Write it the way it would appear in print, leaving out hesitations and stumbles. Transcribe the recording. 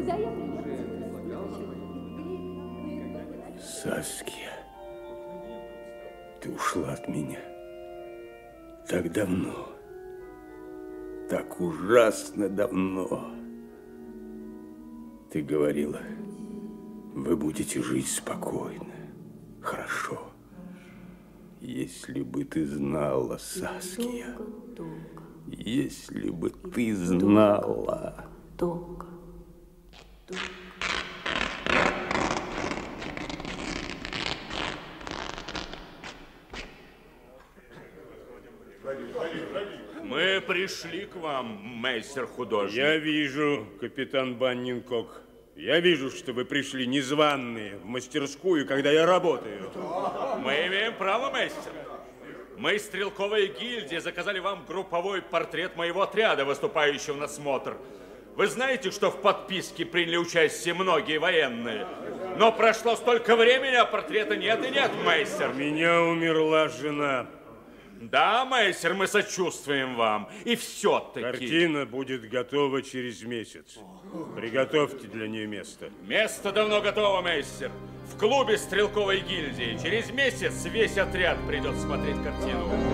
Саския, ты ушла от меня так давно, так ужасно давно. Ты говорила, вы будете жить спокойно, хорошо. Если бы ты знала, Саския, если бы ты знала. Мы пришли к вам, мейстер-художник. Я вижу, капитан Баннинкок. Я вижу, что вы пришли незваные в мастерскую, когда я работаю. Мы имеем право, мейстер. Мы, стрелковая гильдия, заказали вам групповой портрет моего отряда, выступающего на смотр. Вы знаете, что в подписке приняли участие многие военные? Но прошло столько времени, а портрета нет и нет, мейстер. У меня умерла жена. Да, мейстер, мы сочувствуем вам. И все-таки... Картина будет готова через месяц. Приготовьте для нее место. Место давно готово, мейстер. В клубе стрелковой гильдии. Через месяц весь отряд придет смотреть картину.